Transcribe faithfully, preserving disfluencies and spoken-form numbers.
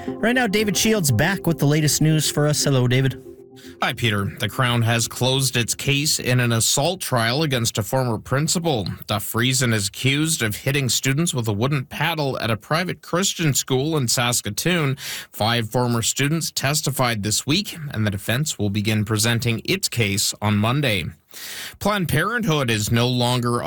Right now, David Shields back with the latest news for us. Hello, David. Hi, Peter. The Crown has closed its case in an assault trial against a former principal. Duff Friesen is accused of hitting students with a wooden paddle at a private Christian school in Saskatoon. Five former students testified this week, and the defense will begin presenting its case on Monday. Planned Parenthood is no longer